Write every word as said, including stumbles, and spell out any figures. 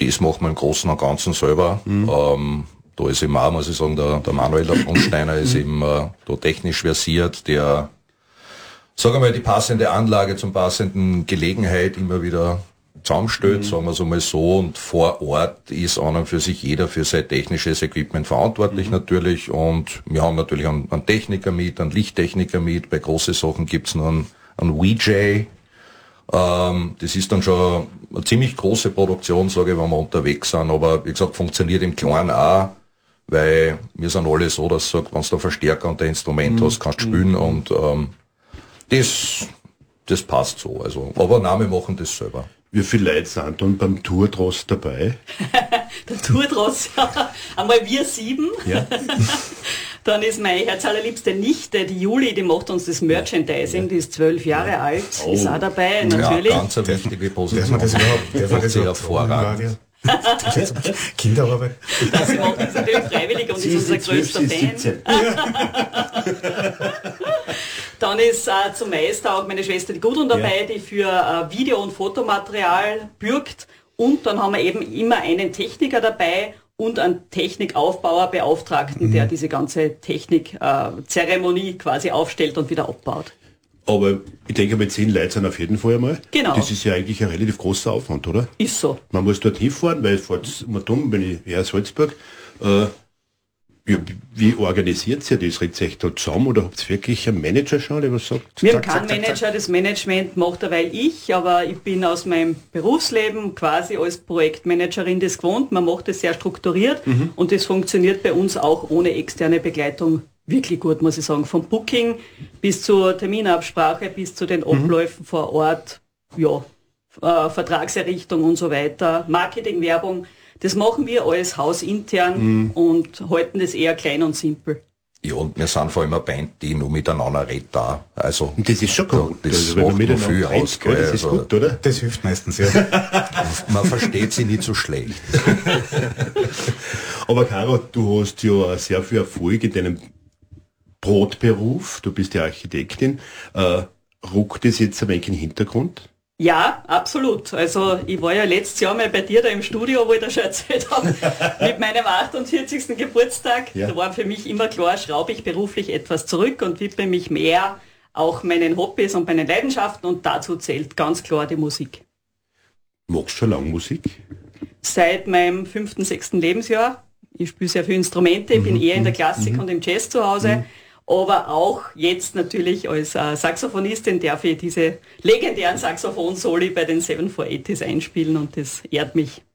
das macht man im Großen und Ganzen selber. Mhm. Ähm, da ist eben auch, muss ich sagen, der, der Manuel, der Brunsteiner, ist eben äh, da technisch versiert, der, sagen wir mal, die passende Anlage zum passenden Gelegenheit immer wieder zusammenstellt, mhm. sagen wir es einmal so, und vor Ort ist an und für sich jeder für sein technisches Equipment verantwortlich mhm. natürlich, und wir haben natürlich einen, einen Techniker mit, einen Lichttechniker mit, bei großen Sachen gibt's noch einen, einen V J. Ähm, das ist dann schon eine ziemlich große Produktion, sage ich, wenn wir unterwegs sind, aber wie gesagt, funktioniert im Kleinen auch, weil wir sind alle so, dass du sagst, wenn du da Verstärker und ein Instrument mhm. hast, kannst du spielen mhm. und ähm, das, das passt so. Also, aber nein, wir machen das selber. Wie viele Leute sind dann beim Tourtross dabei? Der Tourtross, ja, einmal wir sieben. Ja. Dann ist meine herzallerliebste Nichte, die Juli, die macht uns das Merchandising, die ist zwölf Jahre ja. alt, oh. ist auch dabei, natürlich. Ja, ganz eine wichtige Position. Das macht sie hervorragend. Kinderarbeit. Das macht uns natürlich freiwillig und sie ist unser größter Fan. Dann ist äh, zum Meister auch meine Schwester die Gudrun dabei, ja. die für äh, Video- und Fotomaterial bürgt. Und dann haben wir eben immer einen Techniker dabei und einen Technikaufbauer, Beauftragten, mhm. der diese ganze Technik-Zeremonie äh, quasi aufstellt und wieder abbaut. Aber ich denke, mit zehn Leuten sind auf jeden Fall einmal. Genau. Das ist ja eigentlich ein relativ großer Aufwand, oder? Ist so. Man muss dort hinfahren, weil fahrt immer dumm, wenn ich her Salzburg. Äh, ja, wie organisiert ihr das? Redet ihr euch da zusammen oder habt ihr wirklich einen Manager schon, der was sagt? Wir haben keinen Manager, das Management macht derweil ich, aber ich bin aus meinem Berufsleben quasi als Projektmanagerin das gewohnt. Man macht es sehr strukturiert mhm. und das funktioniert bei uns auch ohne externe Begleitung wirklich gut, muss ich sagen. Vom Booking bis zur Terminabsprache, bis zu den Abläufen mhm. vor Ort, ja, äh, Vertragserrichtung und so weiter, Marketing, Werbung. Das machen wir alles hausintern mhm. und halten das eher klein und simpel. Ja, und wir sind vor allem eine Band, die nur miteinander redet da. Also, und das ist schon gut. Das also, macht noch viel aus. Das ist also, gut, oder? Das hilft meistens, ja. Man versteht sie nicht so schlecht. Aber Caro, du hast ja sehr viel Erfolg in deinem Brotberuf. Du bist ja Architektin. Äh, ruckt das jetzt ein wenig in den Hintergrund? Ja, absolut. Also ich war ja letztes Jahr mal bei dir da im Studio, wo ich das schon erzählt habe, mit meinem achtundvierzigsten Geburtstag. Ja. Da war für mich immer klar, schraube ich beruflich etwas zurück und widme mich mehr auch meinen Hobbys und meinen Leidenschaften, und dazu zählt ganz klar die Musik. Magst du schon lange Musik? Seit meinem fünften, sechsten Lebensjahr. Ich spiele sehr viele Instrumente, ich mhm. bin eher in der Klassik mhm. und im Jazz zu Hause. Mhm. Aber auch jetzt natürlich als äh, Saxophonistin darf ich diese legendären Saxophon-Soli bei den seven four eighties einspielen, und das ehrt mich.